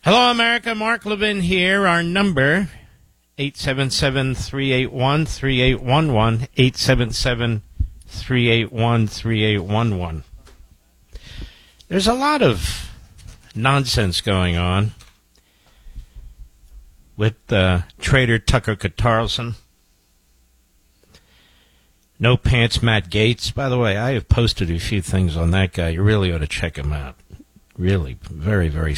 Hello, America. Mark Levin here. Our number, 877-381-3811, 877-381-3811. There's a lot of nonsense going on with Trader Tucker Carlson. No Pants Matt Gaetz. By the way, I have posted a few things on that guy. You really ought to check him out. Really, very, very